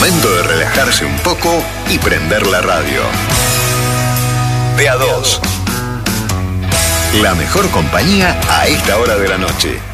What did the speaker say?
Momento de relajarse un poco y prender la radio. De a dos. La mejor compañía a esta hora de la noche.